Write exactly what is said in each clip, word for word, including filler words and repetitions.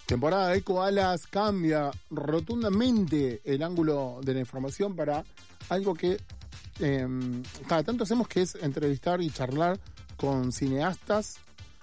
temporada de Koalas cambia rotundamente el ángulo de la información para algo que eh, cada tanto hacemos, que es entrevistar y charlar con cineastas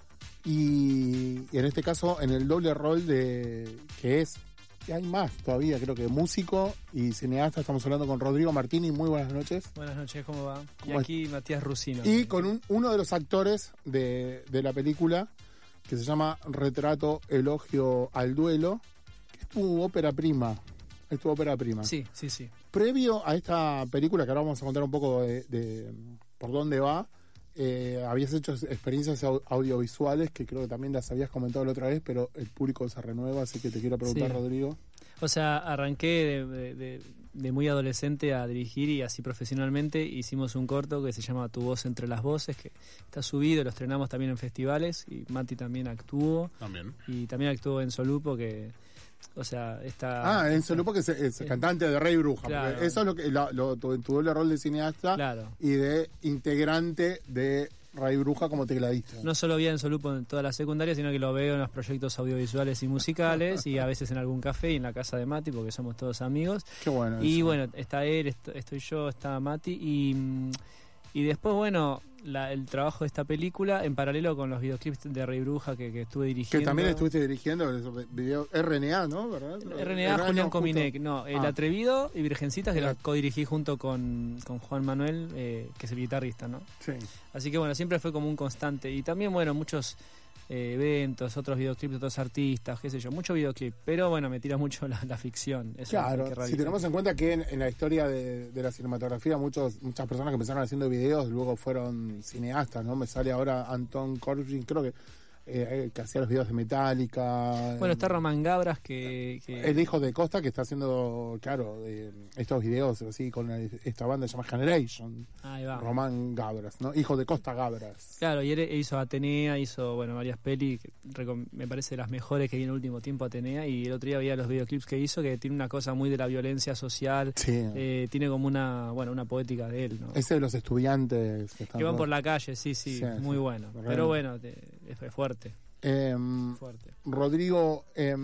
y, y en este caso en el doble rol de que es, y hay más todavía, creo que músico y cineasta. Estamos hablando con Rodrigo Martini. Muy buenas noches. Buenas noches, ¿cómo va? ¿Cómo y aquí es? Matías Rusino. Y con un, uno de los actores de, de la película, que se llama Retrato, Elogio al Duelo, que es tu ópera prima. Es tu ópera prima. Sí, sí, sí. Previo a esta película, que ahora vamos a contar un poco de, de por dónde va, eh, habías hecho experiencias audiovisuales que creo que también las habías comentado la otra vez, pero el público se renueva, así que te quiero preguntar, sí. Rodrigo. O sea, arranqué de, de, de muy adolescente a dirigir y así profesionalmente hicimos un corto que se llama Tu voz entre las voces, que está subido, lo estrenamos también en festivales y Mati también actuó. También. Y también actuó en Solupo, que... O sea, está... Ah, en Solupo, que es, es sí. cantante de Rey Bruja. Claro. Eso es lo que lo, lo, tu, tu doble rol de cineasta, claro. Y de integrante de Rey Bruja como tecladista. No solo vi en Solupo en toda la secundaria, sino que lo veo en los proyectos audiovisuales y musicales y a veces en algún café y en la casa de Mati, porque somos todos amigos. Qué bueno. Y eso. bueno, está él, estoy yo, está Mati y... Y después, bueno, la, el trabajo de esta película en paralelo con los videoclips de Rey Bruja que, que estuve dirigiendo. Que también estuviste dirigiendo video R N A, ¿no? ¿Verdad? R N A, R- Julián Cominec, no, El ah. Atrevido y Virgencitas, que la codirigí junto con, con Juan Manuel, eh, que es el guitarrista, ¿no? Sí. Así que bueno, siempre fue como un constante. Y también, bueno, muchos eh, eventos, otros videoclips de otros artistas, qué sé yo, mucho videoclip. Pero bueno, me tira mucho la, la ficción. Eso claro, que si tenemos en cuenta que en, en la historia de, de la cinematografía muchos muchas personas que empezaron haciendo videos luego fueron cineastas, ¿no? Me sale ahora Anton Corbijn, creo que eh, que hacía los videos de Metallica. Bueno, está Román Gabras, que, que... el hijo de Costa, que está haciendo, claro, eh, estos videos así con esta banda que se llama Generation. Ahí va. Román Gabras, ¿no? Hijo de Costa Gabras. Claro, y él hizo Atenea, hizo, bueno, varias pelis, que me parece de las mejores que vi en el último tiempo, Atenea, y el otro día veía los videoclips que hizo, que tiene una cosa muy de la violencia social. Sí. Eh, tiene como una, bueno, una poética de él, ¿no? Ese de los estudiantes que, están que van por la calle, sí, sí, sí muy sí, bueno. Realmente. Pero bueno, te, es fuerte. Eh, fuerte. Rodrigo, eh,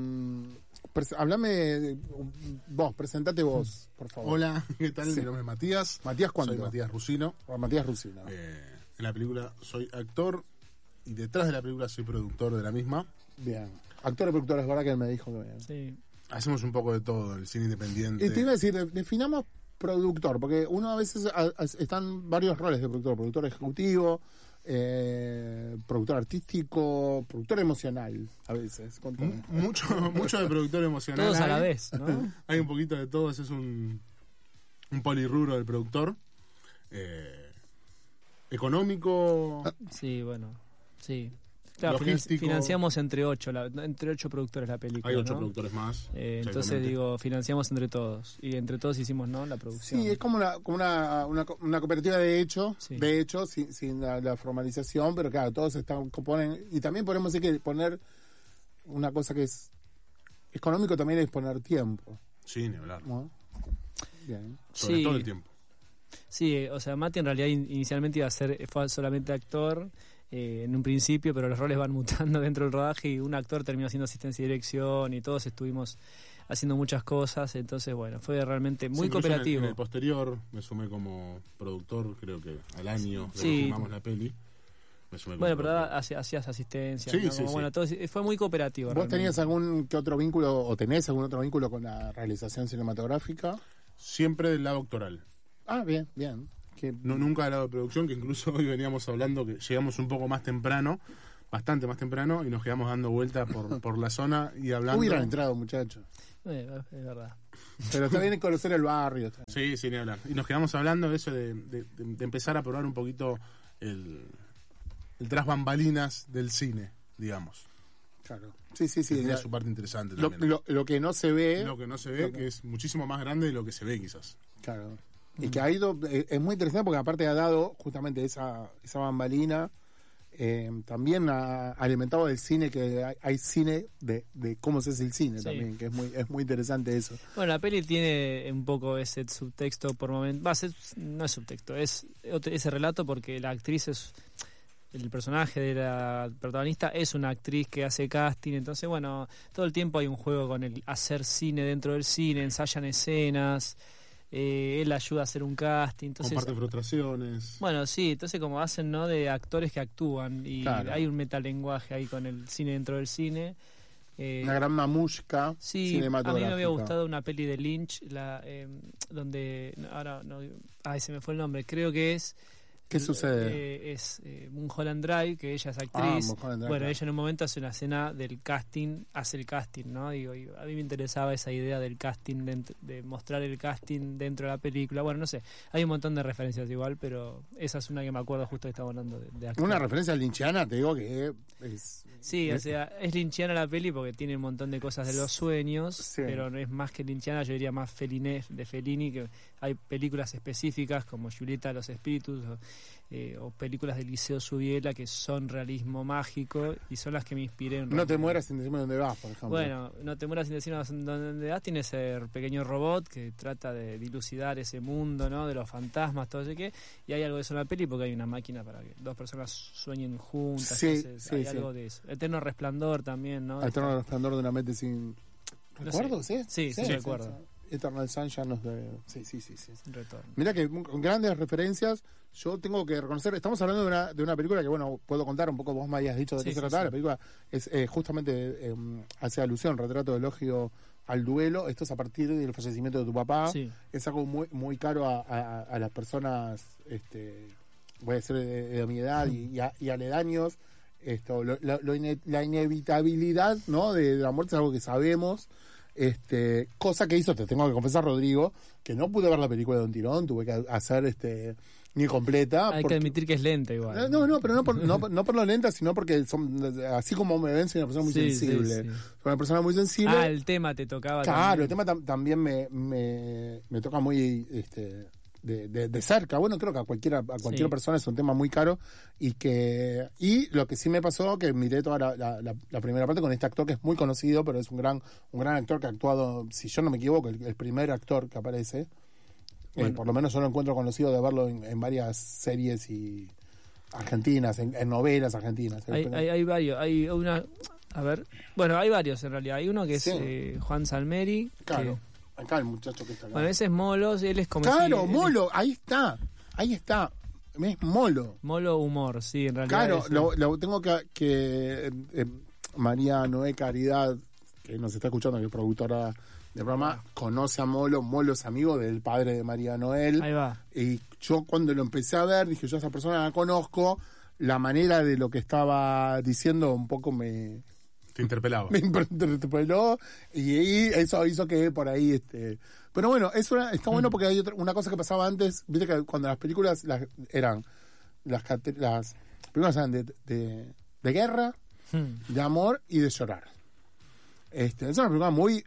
pres- hablame de, vos, presentate vos, por favor. Hola, ¿qué tal? Sí. Mi nombre es Matías. ¿Matías cuánto? Soy Matías Rusino. O Matías Rusino. Eh, en la película soy actor y detrás de la película soy productor de la misma. Bien. Actor y productor, es verdad que él me dijo que bien. Sí. Hacemos un poco de todo, el cine independiente. Y te iba a decir, definamos productor, porque uno a veces a, a, están varios roles de productor, productor ejecutivo, eh, productor artístico, productor emocional, a veces. M- mucho, mucho de productor emocional. Todos hay. a la vez, ¿no? Hay un poquito de todo, ese es un, un polirrubro del productor. Eh, económico. Sí, bueno, sí. Claro, logístico. Financiamos entre ocho, la, entre ocho productores la película. Hay ocho ¿no? productores más. Eh, entonces digo, financiamos entre todos y entre todos hicimos, ¿no? La producción. Sí, es como una como una, una, una cooperativa de hecho, sí. de hecho, sin, sin la, la formalización, pero claro, todos están componen y también podemos decir que poner una cosa que es económico también es poner tiempo. Sí, ni hablar. ¿No? Bien. Sobre sí. todo el tiempo. Sí, o sea, Mati en realidad in- inicialmente iba a ser fue solamente actor. Eh, en un principio, pero los roles van mutando dentro del rodaje y un actor terminó haciendo asistencia y dirección y todos estuvimos haciendo muchas cosas, entonces bueno, fue realmente muy sí, cooperativo. En el, en el posterior me sumé como productor, creo que al año de sí. que filmamos la peli. Me sumé como bueno, pero productor. hacías, hacías asistencia, sí, ¿no? sí, Como, sí. bueno, todo, fue muy cooperativo. ¿Vos realmente. tenías algún que otro vínculo o tenés algún otro vínculo con la realización cinematográfica? Siempre del lado actoral. Ah, bien, bien. Que... No, nunca del lado de producción, que incluso hoy veníamos hablando que llegamos un poco más temprano, bastante más temprano, y nos quedamos dando vueltas por, por la zona y hablando. Hubieran entrado, muchachos. Eh, es verdad. Pero está bien conocer el barrio. Está sí, sí, ni hablar. Y nos quedamos hablando de eso, de, de, de empezar a probar un poquito el, el tras bambalinas del cine, digamos. Claro. Sí, sí, sí. Tiene su parte interesante lo, también. Lo, lo que no se ve. Lo que no se ve, que... que es muchísimo más grande de lo que se ve, quizás. Claro. Y que ha ido, eh, es muy interesante porque aparte ha dado justamente esa, esa bambalina, eh, también ha alimentado el cine, que hay, hay cine de, de cómo se hace el cine, sí. También, que es muy es muy interesante eso. Bueno, la peli tiene un poco ese subtexto por momento, va a ser, no es subtexto, es ese relato porque la actriz es, el personaje de la protagonista es una actriz que hace casting, entonces bueno, todo el tiempo hay un juego con el hacer cine dentro del cine, ensayan escenas, eh, él ayuda a hacer un casting, entonces comparte frustraciones. bueno, sí, entonces como hacen, ¿no?, de actores que actúan y Claro. hay un metalenguaje ahí con el cine dentro del cine. Eh, Una gran mamushka Sí, a cinematográfica. mí me había gustado una peli de Lynch, la eh, donde ahora no, ay, se me fue el nombre, creo que es ¿Qué sucede? eh, es eh, Mulholland Drive, que ella es Ah, actriz. Mulholland Drive, bueno, claro. ella en un momento hace una escena del casting, hace el casting, ¿no? Digo, y a mí me interesaba esa idea del casting, de, de mostrar el casting dentro de la película. Bueno, no sé, hay un montón de referencias igual, pero esa es una que me acuerdo justo que estaba hablando de, de actor. Una referencia lynchiana, te digo que es... Sí, o sea, es lynchiana la peli porque tiene un montón de cosas de los sueños, Sí. pero no es más que lynchiana, yo diría más Fellini, de Fellini, que hay películas específicas como Julieta de los Espíritus o, eh, o películas de Liceo Subiela que son realismo mágico y son las que me inspiré en No te mueras sin decirme dónde vas, por ejemplo. Bueno, No te mueras sin decirnos dónde vas, tiene ese pequeño robot que trata de dilucidar ese mundo, ¿no?, de los fantasmas, todo eso que, y hay algo de eso en la peli porque hay una máquina para que dos personas sueñen juntas, Sí, entonces sí, hay sí. algo de eso. Eterno Resplandor también, ¿no? Eterno Resplandor de una mente sin... No ¿Recuerdo? sé. ¿Sí? Sí, sí, recuerdo. Eternal Sunshine of the... Sí, sí, sí, sí. Sin retorno. Mira que con grandes referencias, yo tengo que reconocer, estamos hablando de una, de una película que, bueno, puedo contar un poco, vos me habías dicho de Sí, qué se sí, trataba, sí. la película es eh, justamente eh, hace alusión, retrato de elogio al duelo, esto es a partir del fallecimiento de tu papá, Sí. es algo muy muy caro a, a, a las personas, este, voy a decir de, de mi edad y, y, a, y aledaños, esto, lo, lo, lo ine, la inevitabilidad, ¿no?, de, de la muerte es algo que sabemos. Este, cosa que hizo, te tengo que confesar, Rodrigo, que no pude ver la película de Don Tirón, tuve que hacer este ni completa. Hay porque- que admitir que es lenta igual. No, no, pero no por, no, no por lo lenta, sino porque son, así como me ven, soy una persona muy Sí, sensible. sí, sí. Soy una persona muy sensible. Ah, el tema te tocaba Claro, el también. tema tam- también me, me, me toca muy este, de, de, de cerca. Bueno, creo que a cualquiera, a cualquier Sí. persona es un tema muy caro. Y que y lo que sí me pasó, que miré toda la, la, la- la primera parte con este actor que es muy conocido, pero es un gran un gran actor que ha actuado, si yo no me equivoco, el, el primer actor que aparece. Eh, Bueno. por lo menos yo lo encuentro conocido de verlo en, en varias series y argentinas, en, en novelas argentinas. Hay, hay, hay varios. Hay una. A ver. Bueno, hay varios en realidad. Hay uno que es Sí. eh, Juan Salmeri. Claro, que- acá el muchacho que está acá. bueno, ese es Molo. Él es como. Claro, si- él es Molo, ahí está, ahí está, es Molo. Molo humor, sí, en realidad. Claro, es- lo, lo tengo que, que eh, eh, María Noé Caridad, que nos está escuchando, que es productora del programa, conoce a Molo, Molo es amigo del padre de María Noel, Ahí va. y yo cuando lo empecé a ver, dije, yo a esa persona la conozco, la manera de lo que estaba diciendo un poco me, Te interpelaba. me interpeló, y, y eso hizo que por ahí este pero bueno, eso era- está bueno porque hay otra, una cosa que pasaba antes, viste que cuando las películas las, eran las, cate- las películas eran de, de, de guerra, Hmm. de amor y de llorar. Este, es una película muy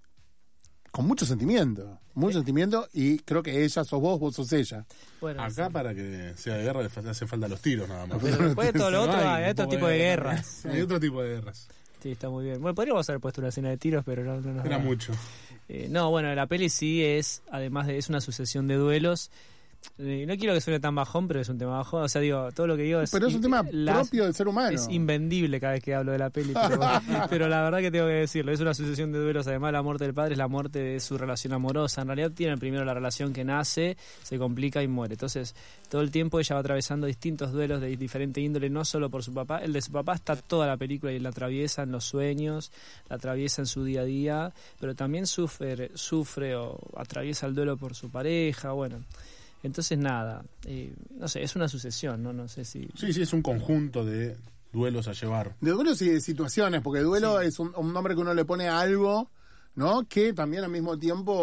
con mucho sentimiento, mucho sentimiento, y creo que ella sos vos, vos sos ella. Bueno, Acá sí. para que sea de guerra le fa- hace falta los tiros nada más. Pero después de todo lo No otro, hay hay un otro poco tipo de guerras. Hay otro tipo de guerras. Sí, está muy bien. Bueno, podríamos haber puesto una escena de tiros, pero no, no nos Era da. mucho. Eh, no, bueno, la peli sí es, además de, es una sucesión de duelos. Eh, no quiero que suene tan bajón, pero es un tema bajón. O sea, digo, todo lo que digo es. Pero es un tema las- propio del ser humano. Es invendible cada vez que hablo de la peli, pero, pero la verdad que tengo que decirlo. Es una sucesión de duelos. Además, la muerte del padre es la muerte de su relación amorosa. En realidad, tiene primero la relación que nace, se complica y muere. Entonces, todo el tiempo ella va atravesando distintos duelos de diferente índole, no solo por su papá. El de su papá está toda la película y la atraviesa en los sueños, la atraviesa en su día a día, pero también sufre, sufre o atraviesa el duelo por su pareja. Bueno. Entonces, nada, eh, no sé, es una sucesión, ¿no? No sé si... Sí, sí, es un conjunto de duelos a llevar. De duelos y de situaciones, porque duelo es un, un nombre que uno le pone a algo, ¿no? Que también al mismo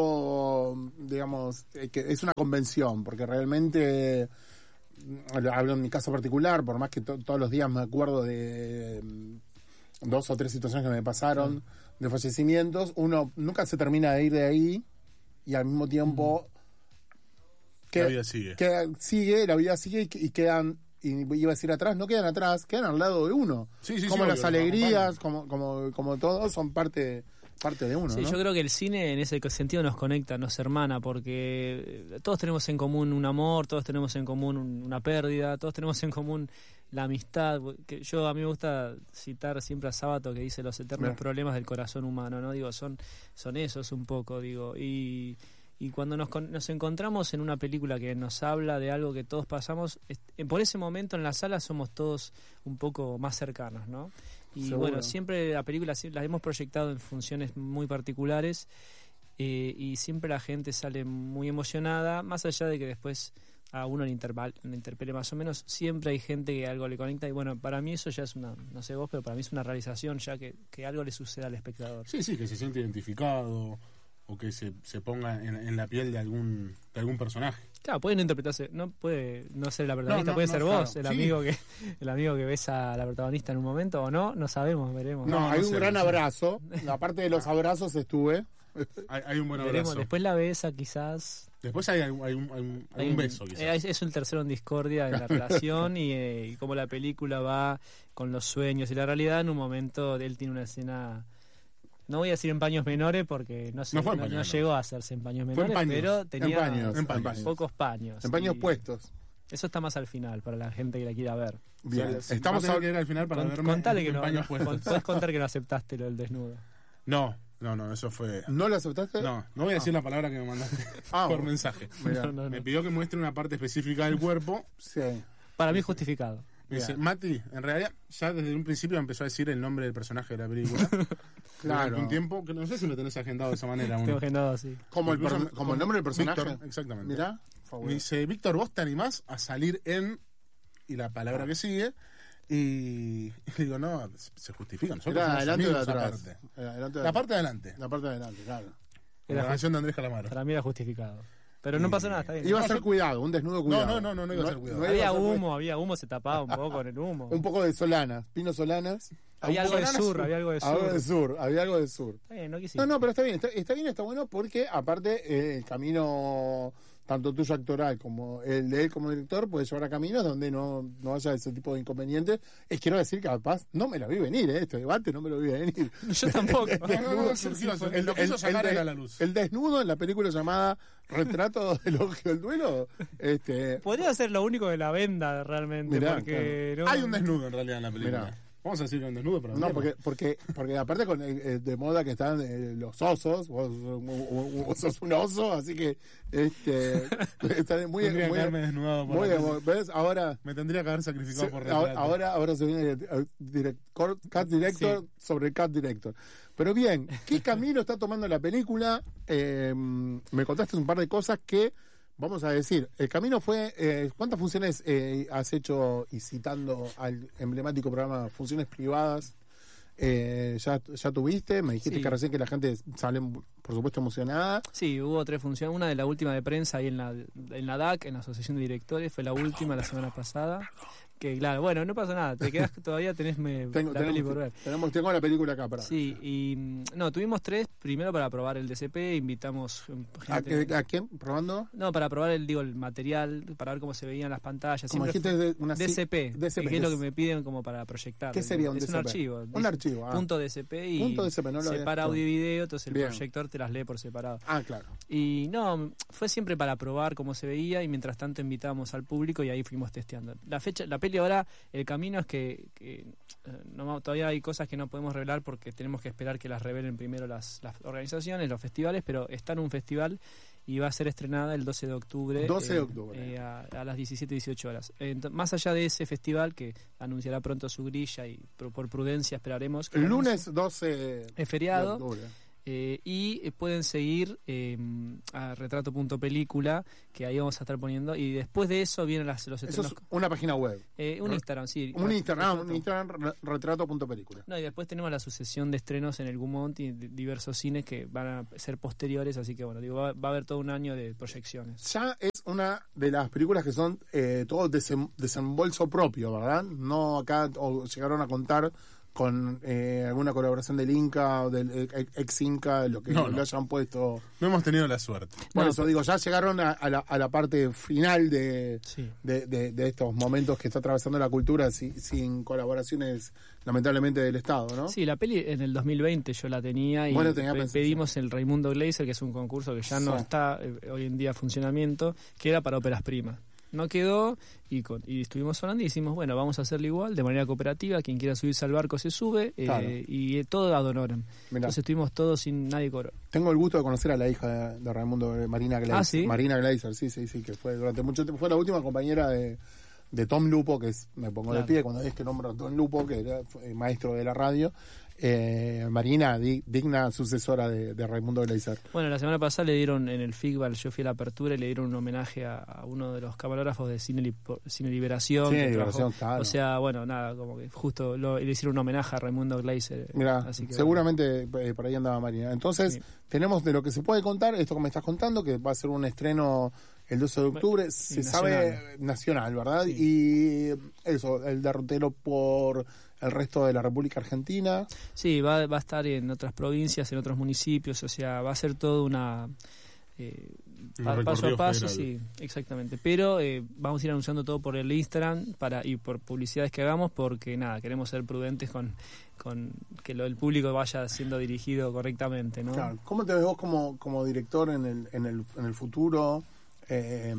tiempo, digamos, eh, que es una convención, porque realmente, mm, hablo en mi caso particular, por más que to- todos los días me acuerdo de mm, dos o tres situaciones que me pasaron de fallecimientos, uno nunca se termina de ir de ahí y al mismo tiempo... La vida sigue. que sigue, la vida sigue y, y quedan, y iba a decir atrás, no quedan atrás, quedan al lado de uno. Sí, sí, sí, como obvio, las los alegrías, acompañan. como, como, como todo, son parte parte de uno, Sí, ¿no? yo creo que el cine en ese sentido nos conecta, nos hermana, porque todos tenemos en común un amor, todos tenemos en común un- una pérdida, todos tenemos en común la amistad. Que yo a mí me gusta citar siempre a Sábato, que dice los eternos Bien. problemas del corazón humano, ¿no? Digo, son, son esos un poco, digo, y... Y cuando nos, con- nos encontramos en una película que nos habla de algo que todos pasamos, est- por ese momento en la sala somos todos un poco más cercanos, ¿no? Y Seguro. bueno, siempre la película sí, la hemos proyectado en funciones muy particulares eh, y siempre la gente sale muy emocionada, más allá de que después a uno le, interval- le interpele más o menos, siempre hay gente que algo le conecta y bueno, para mí eso ya es una, no sé vos, pero para mí es una realización ya que, que algo le suceda al espectador. Sí, sí, que se siente identificado o que se, se ponga en, en la piel de algún de algún personaje. Claro, puede no interpretarse, no puede no ser la protagonista, No, no, puede no, ser claro, vos, el sí. amigo que el amigo que ves a la protagonista en un momento o no, no sabemos, veremos. No, No, hay no un sé, gran no sé. abrazo. La parte de los abrazos estuve. Hay, hay un buen Veremos, abrazo. después la besa quizás. Después hay, algún- hay un, hay un- Hay algún beso, eh, quizás. Es, es un tercero en discordia en la relación y, eh, y como la película va con los sueños y la realidad, en un momento él tiene una escena, no voy a decir en paños menores porque no, sé, No fue en no, paños no menores. llegó a hacerse en paños Fue en menores, paños, pero en tenía paños, en paños. pocos paños. En paños y puestos. Eso está más al final para la gente que la quiera ver. Bien. O sea, Estamos va a tener a- que ir al final para Con- verme contale en, que en no, paños no, puestos. podés contar que no aceptaste lo del desnudo. No, no, no, eso fue... ¿No lo aceptaste? No, no voy a decir la palabra que me mandaste Ah, por bueno. mensaje. Mirá. No, no, Me no. pidió que muestre una parte específica del cuerpo. Sí. Para mí es justificado. Me dice, Bien. Mati, en realidad ya desde un principio empezó a decir el nombre del personaje de la película. Claro. Durante un tiempo, que no sé si lo tenés agendado de esa manera. Tengo uno. agendado así. Como el, Incluso per- como el nombre del personaje. Víctor, exactamente. Mirá. Me Fabuloso. dice, Víctor, ¿vos te animás a salir en...? Y la palabra que sigue. Y, y le digo, no, se justifica. Nosotros Era somos adelante o de amigos atrás. aparte. Era adelante o de La atrás. parte de adelante. La parte de adelante, claro. La Era canción de Andrés Calamaro. Para mí era justificado. Pero no pasó nada, está bien. Iba a No, ser yo- cuidado, un desnudo cuidado. no, no, no, no iba a ser cuidado. iba Había a ser humo, había humo, se tapaba un poco con el humo. Un poco de Solanas, Pino Solanas. Había Un algo de poco sur, había algo de Algo sur. de sur, había algo de sur. Está bien, no quisiste. No, no, pero está bien, está, está bien, está bueno porque aparte eh, el camino tanto tuyo actoral como el de él como director puede llevar a caminos donde no, no haya ese tipo de inconvenientes. Es quiero decir que capaz no me la vi venir, eh, este debate no me lo vi venir. Yo tampoco. No, no, no, surgió, el, lo que hizo sacar de- era la luz. el desnudo en la película llamada Retrato del Elogio del Duelo, este, Podría ser lo único de la venda realmente, Mirá, porque no- Hay un desnudo en realidad en la película. Mirá. Vamos a decir que hay un desnudo, pero no, porque, porque, porque aparte con el- el de moda que están eh, los osos, vos, vos- vos sos un oso, así que este están muy, Tendría que muy, haberme desnudado por muy la de cosa. moda. ¿Ves? Ahora Me tendría que haber sacrificado se- por ahora, retrato. ahora, ahora se viene el, el director, Cat Director Sí. sobre el Cat Director. Pero bien, ¿qué camino está tomando la película? Eh, me contaste un par de cosas que vamos a decir. El camino fue, eh, ¿cuántas funciones eh, has hecho, y citando al emblemático programa Funciones Privadas, eh, ya, ya tuviste? Me dijiste Sí. que recién que la gente sale, por supuesto, emocionada. Sí, hubo tres funciones. Una de la última de prensa ahí en la, en la D A C, en la Asociación de Directores, fue la última la semana pasada. Que claro, bueno, no pasa nada, te quedas todavía tenés me, Tengo, la peli por tenemos, ver. tenemos, tengo la película acá para Sí, y mm, no, tuvimos tres, primero para probar el D C P, invitamos mm, ¿A, gente... qué- ¿A quién? ¿Probando? No, para probar el, digo, el material, para ver cómo se veían las pantallas. Como Siempre dijiste, de una D C P, D C P, que es lo ¿qué que me piden como para proyectar. ¿Qué sería un es D C P? un archivo. Un archivo, ah. Punto D C P y Punto D C P, no lo había separa escuchado. audio y video, entonces el Bien. proyector te las lee por separado. Ah, claro. Y no, fue siempre para probar cómo se veía y mientras tanto invitábamos al público y ahí fuimos testeando. La fecha, la peli ahora, el camino es que, que eh, no, todavía hay cosas que no podemos revelar porque tenemos que esperar que las revelen primero las, las organizaciones, los festivales, pero está en un festival y va a ser estrenada el doce de octubre. doce de eh, octubre. eh, a, a las diecisiete, dieciocho horas. Ent- más allá de ese festival que anunciará pronto su grilla y por, por prudencia esperaremos. que El lo lunes doce Es feriado. de octubre. Eh, y eh, pueden seguir eh, a retrato.película, que ahí vamos a estar poniendo. Y después de eso vienen las, los Eso estrenos. es una página web. eh, un re- Instagram, sí. Un Instagram, ah, un Retrato. Instagram re- retrato.película. No, y después tenemos la sucesión de estrenos en el Gumont y di- diversos cines que van a ser posteriores. Así que, bueno, digo, va, va a haber todo un año de proyecciones. Ya es una de las películas que son eh, todo desem- desembolso propio, ¿verdad? No acá o llegaron a contar con eh, alguna colaboración del Inca o del eh, ex Inca, lo que No, lo no. hayan puesto. No hemos tenido la suerte. Por No, eso digo, ya llegaron a, a, la, a la parte final de, Sí. de, de, de estos momentos que está atravesando la cultura si- sin colaboraciones, lamentablemente, del Estado, ¿no? Sí, la peli en el dos mil veinte yo la tenía y Bueno, tenía pe- pensado. pedimos el Raimundo Gleiser, que es un concurso que ya no Sí. está eh, hoy en día en funcionamiento, que era para óperas primas. No quedó y, con, y estuvimos hablando y decimos, bueno, vamos a hacerlo igual, de manera cooperativa, quien quiera subirse al barco se sube eh, Claro. y eh, todo ad honorem. Mirá. Entonces estuvimos todos sin nadie cobró. Tengo el gusto de conocer a la hija de, de Raimundo, eh, Marina Gleiser. Ah, ¿sí? Marina Gleiser, sí, sí, sí, que fue durante mucho tiempo, fue la última compañera de, de Tom Lupo, que es, me pongo Claro. de pie cuando es que nombro a Tom Lupo, que era fue maestro de la radio. Eh, Marina, di- digna sucesora de, de Raimundo Gleiser. Bueno, la semana pasada le dieron en el FICBAL, yo fui a la apertura y le dieron un homenaje a, a uno de los camarógrafos de Cine, Lipo- Cine Liberación. Sí, que Liberación, trabajó. claro. O sea, bueno, nada, como que justo lo- le hicieron un homenaje a Raimundo Gleiser. Mira, así que, seguramente eh, por ahí andaba Marina. Entonces, Sí. tenemos de lo que se puede contar, esto que me estás contando, que va a ser un estreno el doce de octubre, sí, se nacional. sabe nacional, ¿verdad? Sí. Y eso, el derrotero por el resto de la República Argentina. Sí, va, va a estar en otras provincias, en otros municipios, o sea, va a ser todo una... eh, Un pa- paso a recorrido paso, federal. sí, exactamente. Pero eh, vamos a ir anunciando todo por el Instagram para y por publicidades que hagamos porque, nada, queremos ser prudentes con, con que lo, el público vaya siendo dirigido correctamente, ¿no? Claro. ¿Cómo te ves vos como, como director en el, en el, en el futuro? Eh,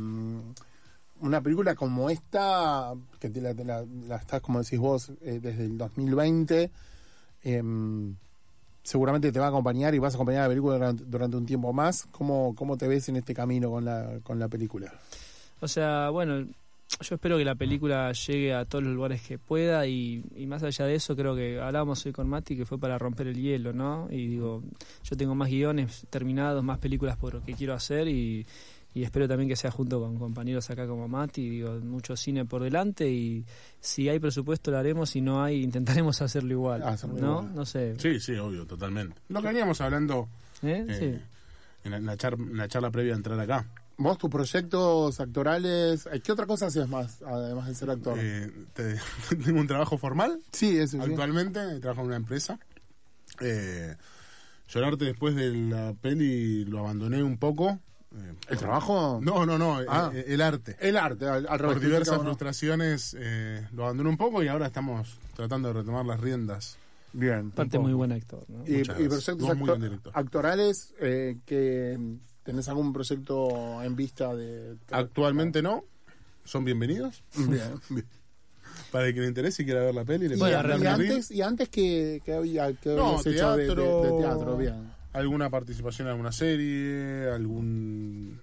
una película como esta, que te la, te la- la estás, como decís vos, eh, desde el dos mil veinte, eh, seguramente te va a acompañar y vas a acompañar a la película durante, durante un tiempo más. ¿Cómo, cómo te ves en este camino con la, con la película? O sea, bueno, yo espero que la película llegue a todos los lugares que pueda y, y más allá de eso creo que hablábamos hoy con Mati que fue para romper el hielo, ¿no? Y digo, yo tengo más guiones terminados, más películas por que quiero hacer y, y espero también que sea junto con compañeros acá como Mati, digo, mucho cine por delante y si hay presupuesto lo haremos, si no hay intentaremos hacerlo igual, Hacerlo ¿no? igual. No sé. Sí, sí, obvio, totalmente. Lo que veníamos hablando ¿Eh? eh, Sí. en, la, en la char- en la charla previa a entrar acá. Vos, tus proyectos actorales, ¿qué otra cosa haces más, además de ser actor? Eh, te- tengo un trabajo formal sí, eso sí. actualmente, trabajo en una empresa. Eh, Llorarte después de la peli lo abandoné un poco. eh, ¿El trabajo? No, no, no, Ah. eh, el arte. El arte, al, al revés. Por diversas cada uno. frustraciones eh, lo abandoné un poco y ahora estamos tratando de retomar las riendas. Bien. Aparte un muy poco. buen actor, ¿no? Y, Muchas y gracias. proyectos Vos muy acto- buen director. actorales, eh, que ¿tenés algún proyecto en vista de...? Actualmente no, son bienvenidos. Bien, bien. Para el que le interese y quiera ver la peli, le Y, pueden Bueno, dar y un reel. antes, y antes que, que había que No, habías hecho de, de- teatro. de teatro, bien. alguna participación en alguna serie, algún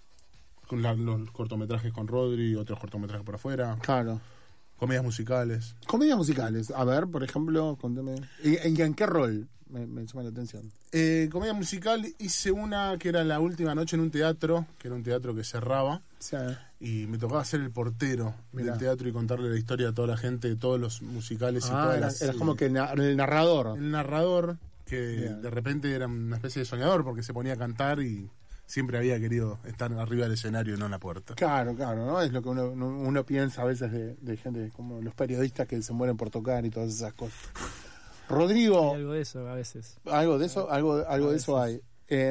con la- los cortometrajes con Rodri, otros cortometrajes por afuera, Claro. comedias musicales. Comedias musicales. A ver, por ejemplo, contame. ¿Y, y en qué rol? Me, me llama la atención. Eh, comedia musical hice una que era la última noche en un teatro, que era un teatro que cerraba, O sea, y me tocaba ser el portero Mirá. del teatro y contarle la historia a toda la gente de todos los musicales y ah, todas era, las, eras eh, como que na- el narrador. el narrador que Bien. de repente era una especie de soñador porque se ponía a cantar y siempre había querido estar arriba del escenario y no en la puerta. Claro, claro, ¿no? Es lo que uno, uno, uno piensa a veces de, de gente como los periodistas que se mueren por tocar y todas esas cosas. Rodrigo, Hay algo de eso a veces. algo de eso, algo, algo de eso A hay.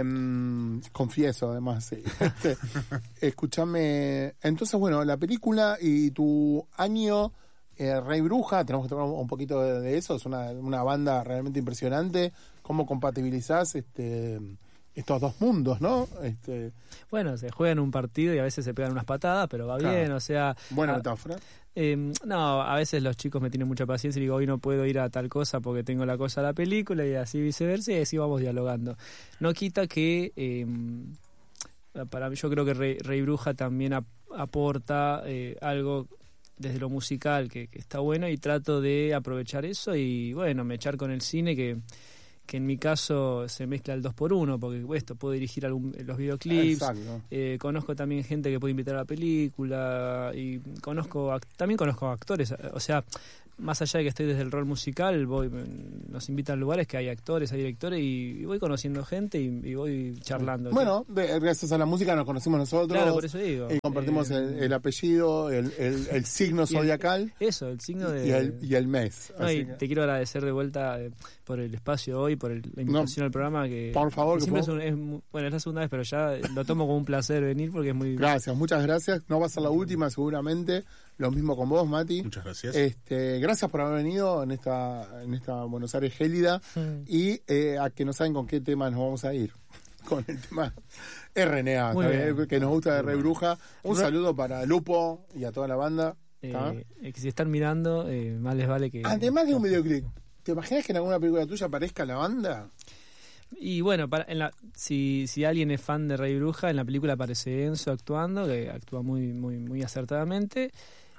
Em, confieso, además, sí. Este, escúchame. Entonces, bueno, la película y tu año, eh, Rey Bruja, tenemos que tocar un poquito de, de eso. Es una, una banda realmente impresionante. ¿Cómo compatibilizás este, estos dos mundos, no? Este, Bueno, se juegan un partido y a veces se pegan unas patadas, pero va Claro. bien, o sea... buena a- metáfora. Eh, no, a veces los chicos me tienen mucha paciencia y digo, hoy no puedo ir a tal cosa porque tengo la cosa a la película y así viceversa y así vamos dialogando. No quita que, eh, para mí yo creo que Rey, Rey Bruja también ap- aporta eh, algo desde lo musical que, que está bueno y trato de aprovechar eso y bueno, me echar con el cine que... que en mi caso se mezcla el dos por uno porque esto puedo dirigir algún, los videoclips. Exacto. Eh, conozco también gente que puede invitar a la película y conozco ac- también conozco actores, o sea, más allá de que estoy desde el rol musical, voy nos invitan a lugares que hay actores, hay directores, y, y voy conociendo gente y, y voy charlando. Bueno, de, gracias a la música nos conocimos nosotros. Claro, por eso digo. Y compartimos eh, el, el apellido, el, el, el signo zodiacal. El, eso, el signo de... Y el, y el mes. No, y que... te quiero agradecer de vuelta eh, por el espacio hoy, por el, la invitación no, al programa. Que, por favor. Que siempre es, un, es muy, bueno, es la segunda vez, pero ya lo tomo como un placer venir porque es muy... Gracias, muchas gracias. No va a ser la última seguramente. Lo mismo con vos, Mati. Muchas gracias. Este, gracias por haber venido en esta, en esta Buenos Aires gélida mm. y eh, a que no saben con qué tema nos vamos a ir. Con el tema R N A, que nos gusta de Rey Bruja. Un Re... saludo para Lupo y a toda la banda. Eh, eh, que si están mirando, eh, más les vale que... Además de un videoclip, ¿te imaginas que en alguna película tuya aparezca la banda? Y bueno, para, en la, si, si alguien es fan de Rey Bruja, en la película aparece Enzo actuando, que actúa muy, muy, muy acertadamente.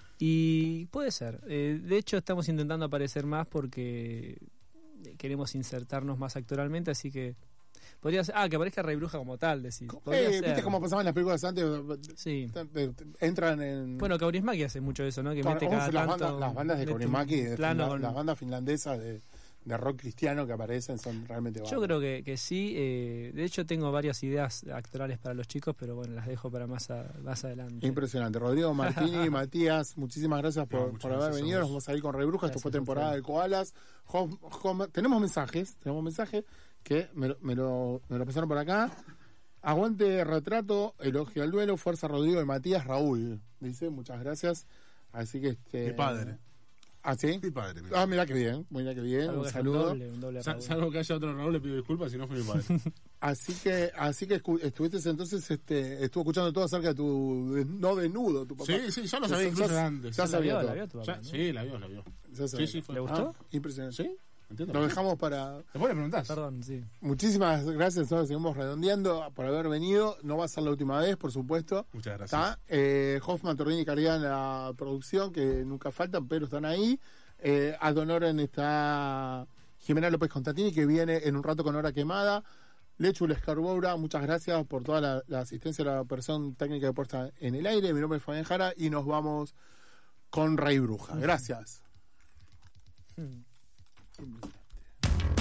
Y puede ser. Eh, de hecho, estamos intentando aparecer más porque queremos insertarnos más actoralmente, así que podría ser. Ah, que aparezca Rey Bruja como tal, decís. Eh, ¿Viste cómo pasaban las películas antes? Sí. Entran en. Bueno, Kaurismäki hace mucho eso, ¿no? Que bueno, mete cada las, tanto, bandas, las bandas de Kaurismäki, plano con... las bandas finlandesas de. de rock cristiano que aparecen son realmente Yo creo que, que sí. Eh, de hecho, tengo varias ideas actorales para los chicos, pero bueno, las dejo para más, a, más adelante. Impresionante. Rodrigo Martini, Matías, muchísimas gracias por, no, por haber venido. Nos vamos a ir con Rey Bruja. Esto fue temporada de Koalas. Home, home, tenemos mensajes, tenemos mensajes que me lo, me, lo, me lo pasaron por acá. Aguante Retrato, elogio al duelo, fuerza Rodrigo y Matías Raúl. Dice, muchas gracias. Así que este. Mi padre. ¿Ah, sí? Mi padre. Mi padre. Ah, mira qué bien, mira qué bien. Salvo un saludo. Un doble, un doble Sal, salvo que haya otro Raúl, le pido disculpas, si no fue mi padre. Así que, así que estuviste entonces, este, estuvo escuchando todo acerca de tu no desnudo, tu papá. Sí, sí, ya lo sabía incluso ya, antes. Ya la sabía vio, todo. la vio tu papá, ya, ¿no? Sí, la vio, la vio. Sí, sí, fue. ¿Le gustó? Ah, impresionante. ¿Sí? Entiendo. Lo dejamos para... Después le preguntás. Perdón, sí. Muchísimas gracias, nosotros seguimos redondeando por haber venido. No va a ser la última vez, por supuesto. Muchas gracias. Eh, Hoffman, Torrini y Caridad en la producción, que nunca faltan, pero están ahí. Eh, ad honorem está Jimena López Constantini, que viene en un rato con Hora Quemada. Lechu Lescarboura, muchas gracias por toda la, la asistencia a la persona técnica de puesta en el aire. Mi nombre es Fabián Jara y nos vamos con Rey Bruja. Gracias. Mm.